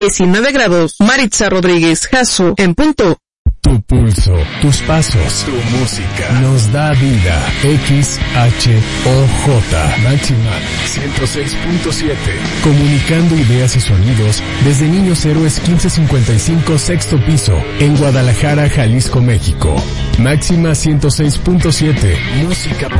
19 grados. Maritza Rodríguez Jasso, en punto. Tu pulso, tus pasos, tu música, nos da vida. XHOJ, Máxima 106.7. Comunicando ideas y sonidos desde Niños Héroes 1555, sexto piso, en Guadalajara, Jalisco, México. Máxima 106.7, música